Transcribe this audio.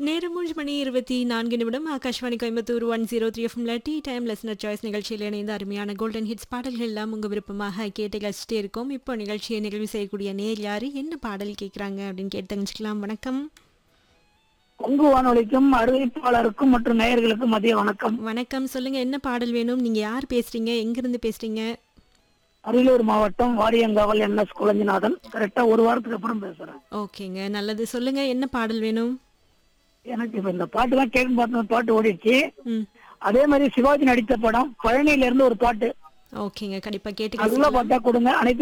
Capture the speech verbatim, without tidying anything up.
நேரம் மூன்று மணி இருபத்தி நான்கு நிமிடம் Akashvani Coimbatore one zero three எஃப்எம்ல டீ டைம் லெஸ்னர் சாய்ஸ் நிகழ்ச்சியில் இணைந்த அருமையான கோல்டன் ஹிட்ஸ் பாடல்கள் எல்லாம் உங்கள் விருப்பமாக கேட்டு கழிச்சிட்டே இருக்கோம். இப்போ நிகழ்ச்சியை நிறைவு செய்யக்கூடிய நேர் யாரு என்ன பாடல் கேட்குறாங்க அப்படின்னு கேட்டு தெரிஞ்சுக்கலாம். வணக்கம். கொங்கு வானொலிக்கும் அறிவிப்பாளருக்கும் மற்றும் நேயர்களுக்கும் மதிய வணக்கம். வணக்கம், சொல்லுங்க என்ன பாடல் வேணும்? நீங்க யார் பேசுறீங்க? எங்கிருந்து பேசுறீங்க? அரியலூர் மாவட்டம் வாரியங்காவல் என் எஸ் குலஞ்சிநாதன். கரெக்டா ஒரு வாரத்துக்கு அப்புறம் பேசுறேன். ஓகேங்க, நல்லது. சொல்லுங்க என்ன பாடல் வேணும்? எனக்கு இப்ப இந்த பாட்டு தான் கேட்கும் பார்த்த பாட்டு ஓடிடுச்சு. ம் அதே மாதிரி சிவாஜி நடித்த படம் பழனியில இருந்து ஒரு பாட்டு ஓகேங்க, கண்டிப்பா அதுல கேட்டு பார்த்தா கொடுங்க. அனைத்து